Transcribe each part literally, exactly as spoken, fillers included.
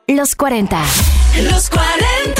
Los cuarenta. Los cuarenta.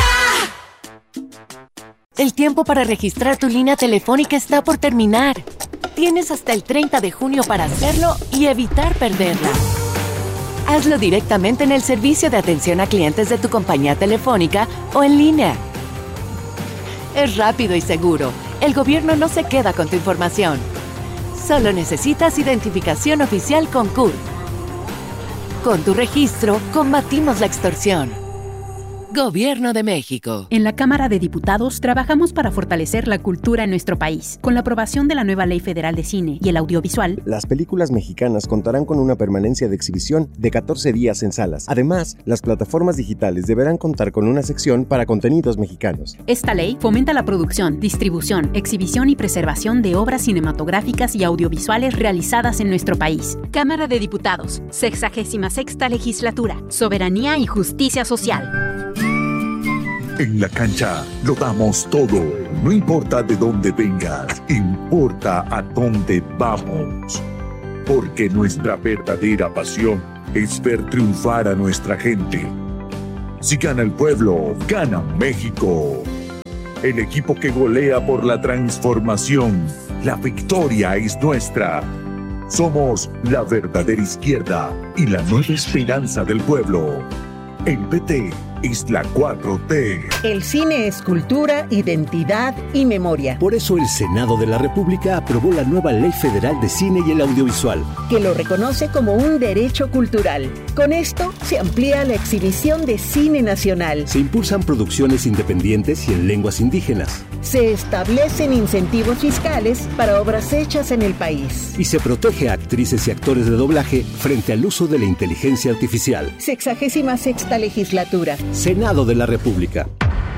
El tiempo para registrar tu línea telefónica está por terminar. Tienes hasta el treinta de junio para hacerlo y evitar perderla. Hazlo directamente en el servicio de atención a clientes de tu compañía telefónica o en línea. Es rápido y seguro. El gobierno no se queda con tu información. Solo necesitas identificación oficial con C U R. Con tu registro, combatimos la extorsión. Gobierno de México. En la Cámara de Diputados trabajamos para fortalecer la cultura en nuestro país. Con la aprobación de la nueva Ley Federal de Cine y el Audiovisual, las películas mexicanas contarán con una permanencia de exhibición de catorce días en salas. Además, las plataformas digitales deberán contar con una sección para contenidos mexicanos. Esta ley fomenta la producción, distribución, exhibición y preservación de obras cinematográficas y audiovisuales realizadas en nuestro país. Cámara de Diputados, sexagésima sexta Legislatura. Soberanía y justicia social. En la cancha lo damos todo. No importa de dónde vengas, importa a dónde vamos. Porque nuestra verdadera pasión es ver triunfar a nuestra gente. Si gana el pueblo, gana México. El equipo que golea por la transformación. La victoria es nuestra. Somos la verdadera izquierda y la nueva esperanza del pueblo. El P T es la cuatro T. El cine es cultura, identidad y memoria. Por eso el Senado de la República aprobó la nueva Ley Federal de Cine y el Audiovisual, que lo reconoce como un derecho cultural. Con esto se amplía la exhibición de cine nacional. Se impulsan producciones independientes y en lenguas indígenas. Se establecen incentivos fiscales para obras hechas en el país. Y se protege a actrices y actores de doblaje frente al uso de la inteligencia artificial. Sexagésima sexta Legislatura. Senado de la República.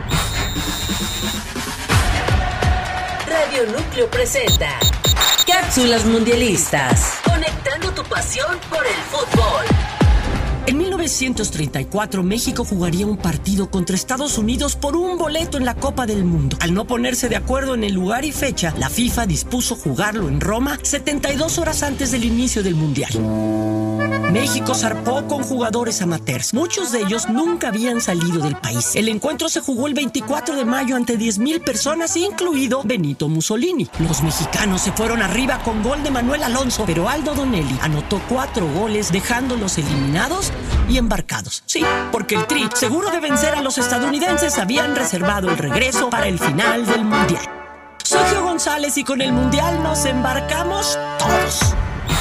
Radio Núcleo presenta Cápsulas Mundialistas. Conectando tu pasión por el fútbol. En mil novecientos treinta y cuatro, México jugaría un partido contra Estados Unidos por un boleto en la Copa del Mundo. Al no ponerse de acuerdo en el lugar y fecha, la FIFA dispuso jugarlo en Roma setenta y dos horas antes del inicio del Mundial. México zarpó con jugadores amateurs. Muchos de ellos nunca habían salido del país. El encuentro se jugó el veinticuatro de mayo ante diez mil personas, incluido Benito Mussolini. Los mexicanos se fueron arriba con gol de Manuel Alonso, pero Aldo Donelli anotó cuatro goles, dejándolos eliminados y embarcados. Sí, porque el Tri, seguro de vencer a los estadounidenses, habían reservado el regreso para el final del Mundial. Soy Gio González y con el Mundial nos embarcamos todos.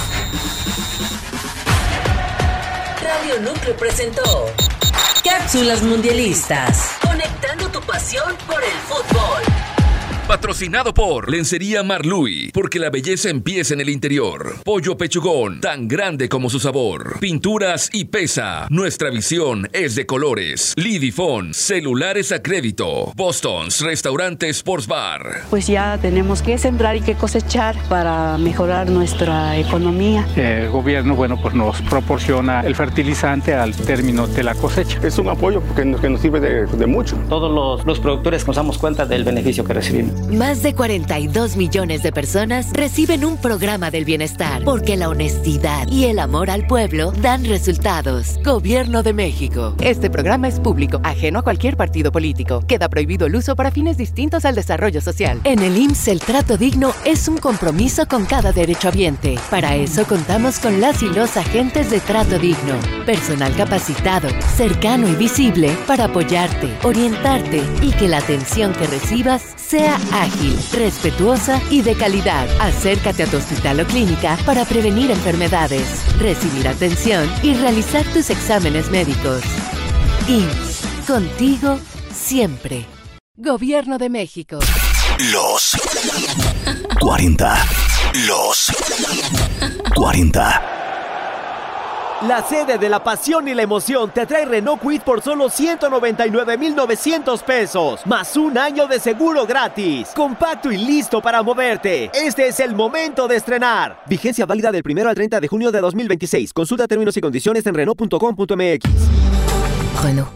Radio Núcleo presentó Cápsulas Mundialistas. Conectando tu pasión por el fútbol. Patrocinado por Lencería Marluy, porque la belleza empieza en el interior. Pollo Pechugón, tan grande como su sabor. Pinturas y Pesa, nuestra visión es de colores. Lidifón, celulares a crédito. Boston's, restaurante Sports Bar. Pues ya tenemos que sembrar y que cosechar para mejorar nuestra economía. El gobierno, bueno, pues nos proporciona el fertilizante al término de la cosecha. Es un apoyo que nos, que nos sirve de, de mucho. Todos los, los productores nos damos cuenta del beneficio que recibimos. Más de cuarenta y dos millones de personas reciben un programa del bienestar, porque la honestidad y el amor al pueblo dan resultados. Gobierno de México. Este programa es público, ajeno a cualquier partido político. Queda prohibido el uso para fines distintos al desarrollo social. En el I M S S el trato digno es un compromiso con cada derechohabiente. Para eso contamos con las y los agentes de trato digno. Personal capacitado, cercano y visible para apoyarte, orientarte y que la atención que recibas sea ágil, respetuosa y de calidad. Acércate a tu hospital o clínica para prevenir enfermedades, recibir atención y realizar tus exámenes médicos. I M S S, contigo siempre. Gobierno de México. Los cuarenta. Los cuarenta. La sede de la pasión y la emoción te trae Renault Kwid por solo ciento noventa y nueve mil novecientos pesos, más un año de seguro gratis. Compacto y listo para moverte. Este es el momento de estrenar. Vigencia válida del primero al treinta de junio de dos mil veintiséis. Consulta términos y condiciones en Renault punto com punto m x. Renault.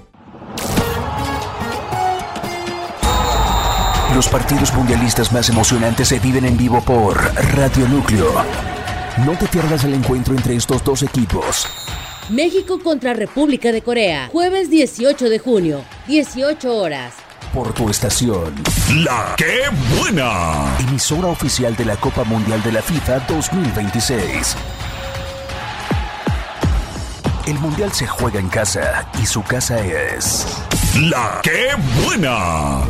Los partidos mundialistas más emocionantes se viven en vivo por Radio Núcleo. No te pierdas el encuentro entre estos dos equipos. México contra República de Corea, jueves dieciocho de junio, dieciocho horas. Por tu estación. La que buena. Emisora oficial de la Copa Mundial de la FIFA dos mil veintiséis. El Mundial se juega en casa y su casa es... La que buena.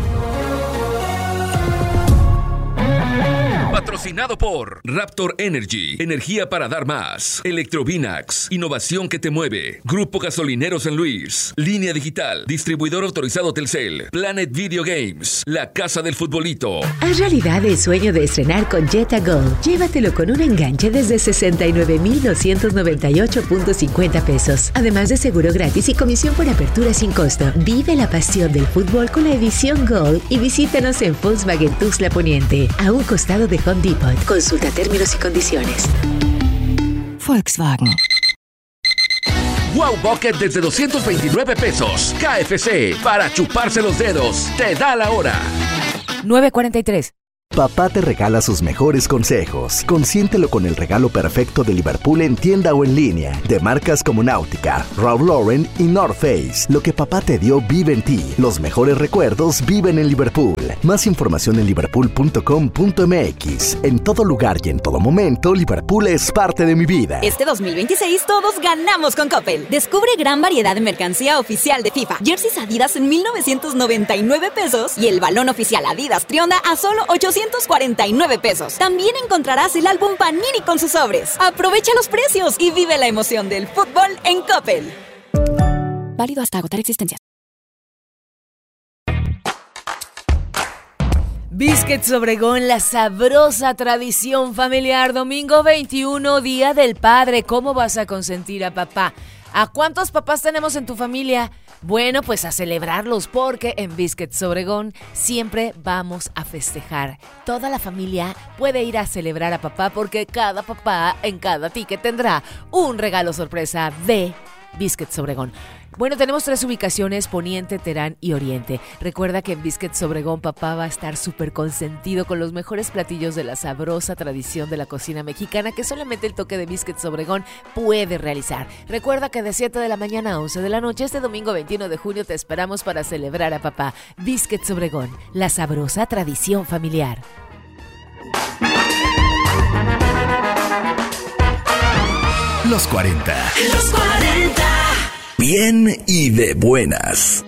Patrocinado por Raptor Energy, energía para dar más. Electrovinax, innovación que te mueve. Grupo Gasolinero San Luis, Línea Digital, distribuidor autorizado Telcel, Planet Video Games, la casa del futbolito. Haz realidad el sueño de estrenar con Jetta Gold. Llévatelo con un enganche desde sesenta y nueve mil doscientos noventa y ocho punto cincuenta pesos. Además de seguro gratis y comisión por apertura sin costo. Vive la pasión del fútbol con la edición Gold y visítanos en Volkswagen Tuxtla Poniente, a un costado de Home Depot. Consulta términos y condiciones. Volkswagen. Wow Bucket desde doscientos veintinueve pesos. K F C, para chuparse los dedos. Te da la hora. nueve cuarenta y tres. Papá te regala sus mejores consejos. Consiéntelo con el regalo perfecto de Liverpool en tienda o en línea. De marcas como Náutica, Ralph Lauren y North Face. Lo que papá te dio vive en ti. Los mejores recuerdos viven en Liverpool. Más información en liverpool punto com punto m x. En todo lugar y en todo momento, Liverpool es parte de mi vida. Este dos mil veintiséis todos ganamos con Coppel. Descubre gran variedad de mercancía oficial de FIFA. Jerseys Adidas en mil novecientos noventa y nueve pesos y el balón oficial Adidas Trionda a solo ochocientos cuarenta y nueve pesos. También encontrarás el álbum Panini con sus sobres. Aprovecha los precios y vive la emoción del fútbol en Coppel. Válido hasta agotar existencias. Biscuits Obregón, la sabrosa tradición familiar. Domingo veintiuno, Día del Padre. ¿Cómo vas a consentir a papá? ¿A cuántos papás tenemos en tu familia? Bueno, pues a celebrarlos, porque en Biscuits Obregón siempre vamos a festejar. Toda la familia puede ir a celebrar a papá, porque cada papá en cada ticket tendrá un regalo sorpresa de Biscuits Obregón. Bueno, tenemos tres ubicaciones: Poniente, Terán y Oriente. Recuerda que en Biscuits Obregón papá va a estar súper consentido con los mejores platillos de la sabrosa tradición de la cocina mexicana que solamente el toque de Biscuits Obregón puede realizar. Recuerda que de siete de la mañana a once de la noche, este domingo veintiuno de junio, te esperamos para celebrar a papá. Biscuits Obregón, la sabrosa tradición familiar. Los cuarenta. Los cuarenta. Bien y de buenas.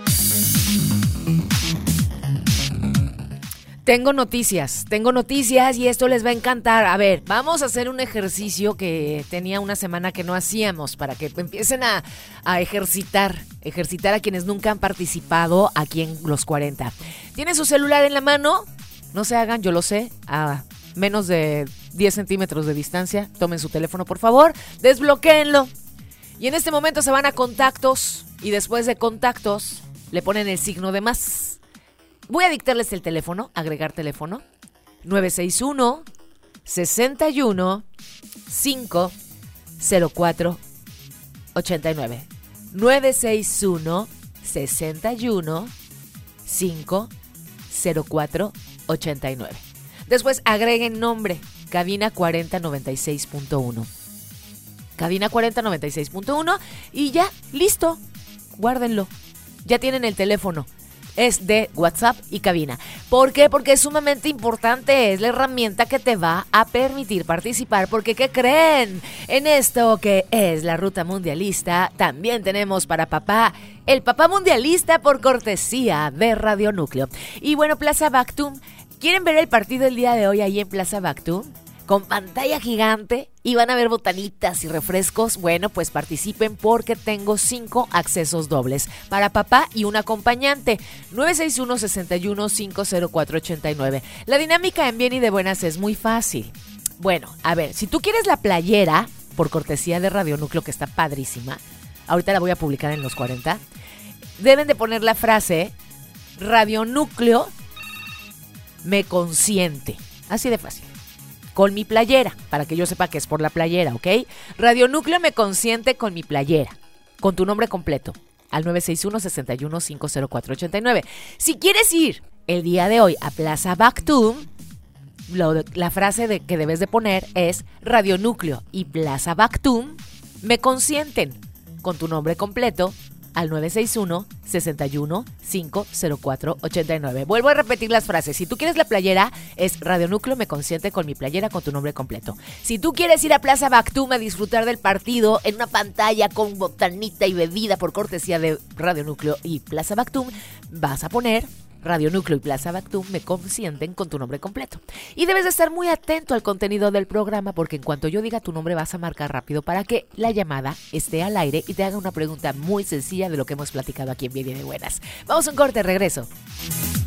Tengo noticias, tengo noticias y esto les va a encantar. A ver, vamos a hacer un ejercicio que tenía una semana que no hacíamos, para que empiecen a, a ejercitar, ejercitar a quienes nunca han participado aquí en Los cuarenta. ¿Tienen su celular en la mano? No se hagan, yo lo sé, a menos de diez centímetros de distancia. Tomen su teléfono, por favor, desbloquéenlo. Y en este momento se van a contactos y después de contactos le ponen el signo de más. Voy a dictarles el teléfono, agregar teléfono, nueve seis uno, seis uno, cinco cero cuatro, ocho nueve. nueve seis uno, seis uno, cinco cero cuatro, ocho nueve. Después agreguen nombre, Cabina cuarenta noventa y seis punto uno. Cabina cuarenta noventa y seis punto uno y ya, listo, guárdenlo. Ya tienen el teléfono. Es de WhatsApp y cabina. ¿Por qué? Porque es sumamente importante. Es la herramienta que te va a permitir participar. Porque, ¿qué creen? En esto que es la ruta mundialista, también tenemos para papá el papá mundialista por cortesía de Radio Núcleo. Y bueno, Plaza Bactum. ¿Quieren ver el partido el día de hoy ahí en Plaza Bactum? Con pantalla gigante y van a ver botanitas y refrescos. Bueno, pues participen porque tengo cinco accesos dobles para papá y un acompañante. nueve seis uno, seis uno, cinco cero cuatro, ocho nueve. La dinámica en Bien y de Buenas es muy fácil. Bueno, a ver, si tú quieres la playera, por cortesía de Radio Núcleo, que está padrísima, ahorita la voy a publicar en Los cuarenta, deben de poner la frase: Radio Núcleo me consiente. Así de fácil. Con mi playera, para que yo sepa que es por la playera, ¿ok? Radio Núcleo me consiente con mi playera, con tu nombre completo, al nueve seis uno, seis uno, cinco cero cuatro, ocho nueve. Si quieres ir el día de hoy a Plaza Bactum, lo, la frase de, que debes de poner es: Radio Núcleo y Plaza Bactum me consienten. con tu nombre completo al nueve seis uno, seis uno, cinco cero cuatro, ocho nueve. Vuelvo a repetir las frases. Si tú quieres la playera, es Radio Núcleo me consiente con mi playera con tu nombre completo. Si tú quieres ir a Plaza Bactum a disfrutar del partido en una pantalla con botanita y bebida por cortesía de Radio Núcleo y Plaza Bactum, vas a poner Radio Núcleo y Plaza Bactum me consienten con tu nombre completo. Y debes de estar muy atento al contenido del programa porque en cuanto yo diga tu nombre vas a marcar rápido para que la llamada esté al aire y te haga una pregunta muy sencilla de lo que hemos platicado aquí en Bien y de Buenas. Vamos a un corte, regreso.